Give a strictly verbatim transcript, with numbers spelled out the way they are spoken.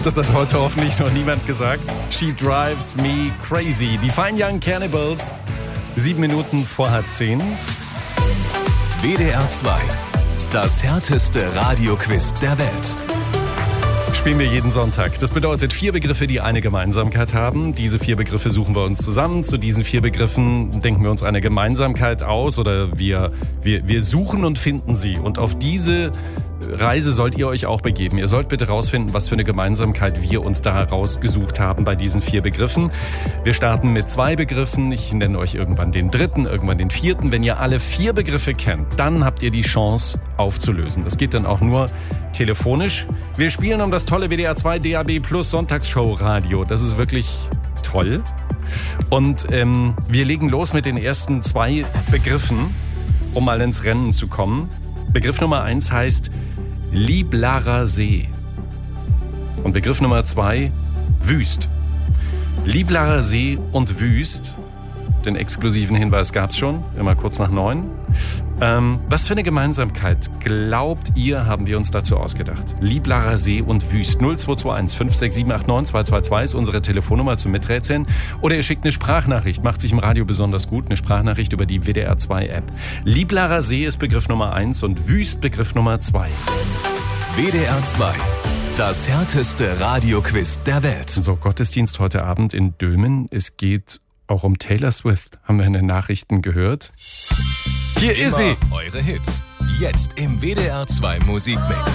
Das hat heute hoffentlich noch niemand gesagt. She drives me crazy. Die Fine Young Cannibals. Sieben Minuten vor halb zehn. W D R zwei. Das härteste Radioquiz der Welt. Spielen wir jeden Sonntag. Das bedeutet vier Begriffe, die eine Gemeinsamkeit haben. Diese vier Begriffe suchen wir uns zusammen. Zu diesen vier Begriffen denken wir uns eine Gemeinsamkeit aus oder wir, wir, wir suchen und finden sie. Und auf diese Reise sollt ihr euch auch begeben. Ihr sollt bitte rausfinden, was für eine Gemeinsamkeit wir uns da rausgesucht haben bei diesen vier Begriffen. Wir starten mit zwei Begriffen. Ich nenne euch irgendwann den dritten, irgendwann den vierten. Wenn ihr alle vier Begriffe kennt, dann habt ihr die Chance aufzulösen. Das geht dann auch nur telefonisch. Wir spielen um das tolle W D R zwei D A B Plus Sonntagsshow Radio. Das ist wirklich toll. Und ähm, wir legen los mit den ersten zwei Begriffen, um mal ins Rennen zu kommen. Begriff Nummer eins heißt Liblarer See. Und Begriff Nummer zwei, Wüst. Liblarer See und Wüst. Den exklusiven Hinweis gab es schon, immer kurz nach neun. Ähm, was für eine Gemeinsamkeit, glaubt ihr, haben wir uns dazu ausgedacht? Liblarer See und Wüst. null zwei zwei eins fünf sechs sieben acht neun zwei zwei zwei ist unsere Telefonnummer zum Miträtseln. Oder ihr schickt eine Sprachnachricht, macht sich im Radio besonders gut, eine Sprachnachricht über die W D R zwei App. Liblarer See ist Begriff Nummer eins und Wüst Begriff Nummer zwei. W D R zwei. Das härteste Radioquiz der Welt. So, Gottesdienst heute Abend in Dülmen. Es geht auch um Taylor Swift, haben wir in den Nachrichten gehört. Hier Immer ist sie. Eure Hits. Jetzt im W D R zwei Musikmix.